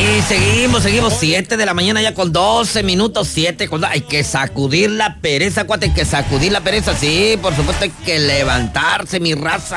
seguimos. 7 de la mañana ya con 12 minutos. 7 con... Hay que sacudir la pereza, cuate. Hay que sacudir la pereza. Sí, por supuesto hay que levantarse, mi raza.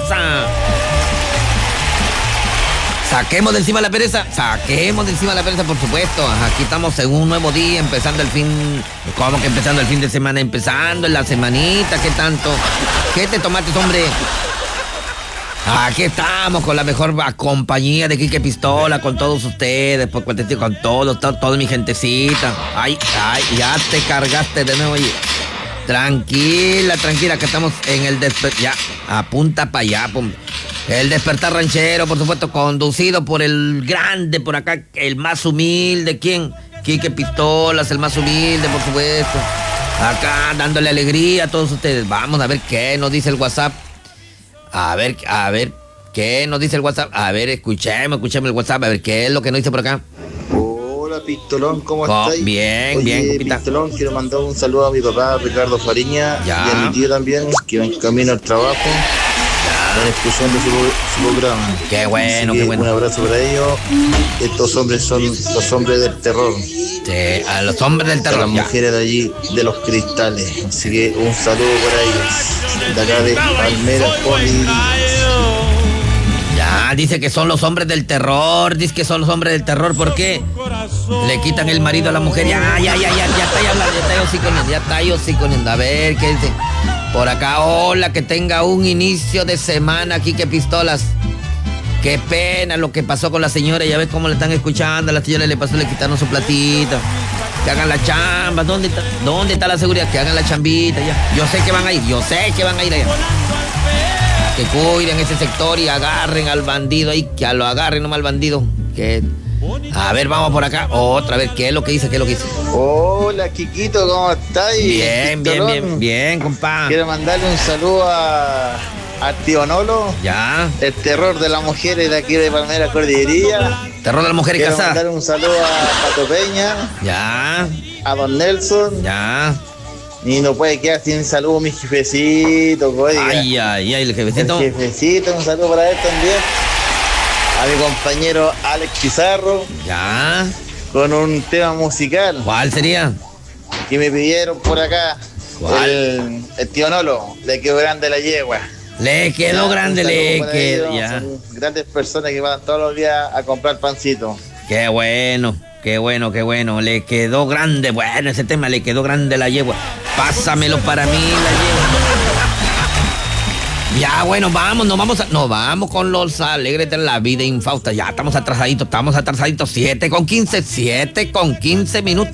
Saquemos de encima la pereza, por supuesto. Aquí estamos en un nuevo día, empezando el fin... ¿Cómo que empezando el fin de semana? Empezando en la semanita, ¿qué tanto? ¿Qué te tomaste, hombre? Aquí estamos con la mejor compañía de Quique Pistola, con todos ustedes, con toda mi gentecita. Ay, ya te cargaste de nuevo. Oye. Tranquila, que estamos en el ya, apunta para allá, pum. El despertar ranchero, por supuesto, conducido por el grande, por acá, el más humilde. ¿Quién? Quique Pistolas, el más humilde, por supuesto. Acá, dándole alegría a todos ustedes. Vamos a ver qué nos dice el WhatsApp. A ver, ¿qué nos dice el WhatsApp? A ver, escuchemos el WhatsApp, a ver qué es lo que nos dice por acá. Hola, Pistolón, ¿cómo estáis? Bien, compita. Pistolón, quiero mandar un saludo a mi papá, Ricardo Fariña, y a mi tío también, que va en camino al trabajo. Están escuchando su programa. Qué bueno. Un abrazo para ellos. Estos hombres son los hombres del terror. Sí, a los hombres del terror. A las mujeres de allí, de los cristales. Así que un saludo para ellos. De acá de Palmera, Poli. Ya, dice que son los hombres del terror. Dice que son los hombres del terror. ¿Por qué? Le quitan el marido a la mujer. Ya está hablando. Ya está hociconiendo. A ver, ¿qué dice? Por acá, hola, que tenga un inicio de semana aquí, que Pistolas. Qué pena lo que pasó con la señora, ya ves cómo le están escuchando. A la señora le quitaron su platito. Que hagan la chamba. ¿Dónde está la seguridad? Que hagan la chambita ya. Yo sé que van a ir allá. Que cuiden ese sector y agarren al bandido ahí, que lo agarren nomás al bandido. Que... A ver, vamos por acá. Otra vez, ¿qué es lo que dice? Hola, Quiquito, ¿cómo estáis? Bien, compa. Quiero mandarle un saludo a tío Nolo. Ya. El terror de las mujeres de aquí de Palmera Cordillería. Terror de las mujeres casadas. Quiero mandarle un saludo a Pato Peña. Ya. A don Nelson. Ya. Y no puede quedar sin saludo mi jefecito, oiga. Ay, el jefecito. El jefecito, un saludo para él también. A mi compañero Alex Pizarro. Ya. Con un tema musical. ¿Cuál sería? Que me pidieron por acá. ¿Cuál? El tío Nolo. Le quedó grande la yegua. Le quedó grande, ya. Son grandes personas que van todos los días a comprar pancito. Qué bueno. Le quedó grande. Bueno, ese tema, le quedó grande la yegua. Pásamelo para mí, la yegua. Ya, bueno, nos vamos con los alegres de la vida infausta. Ya estamos atrasaditos, 7 con 15 minutos.